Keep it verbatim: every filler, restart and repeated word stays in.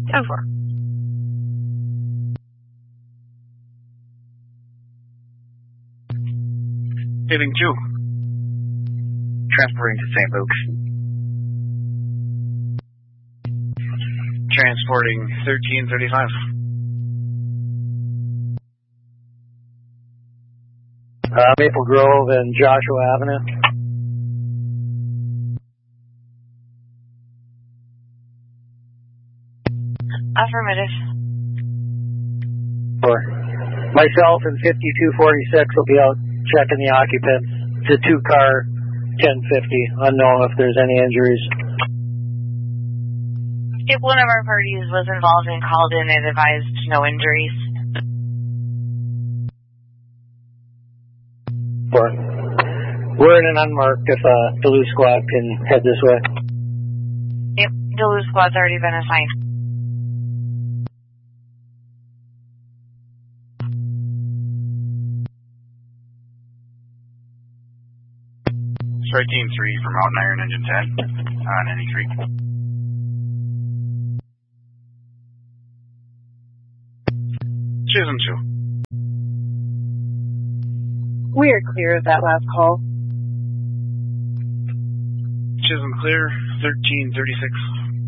ten four. Saving two. Transporting to Saint Luke's. Transporting thirteen thirty-five. Uh, Maple Grove and Joshua Avenue. Affirmative. Four. Myself and fifty-two forty-six will be out checking the occupants. It's a two-car, ten fifty. Unknown if there's any injuries. If one of our parties was involved and called in, it advised no injuries. Four. We're in an unmarked if uh, Duluth squad can head this way. Yep, Duluth squad's already been assigned. Strike team three from Mountain Iron Engine ten on any three. Chisholm two. We are clear of that last call. Chisholm clear, thirteen thirty-six.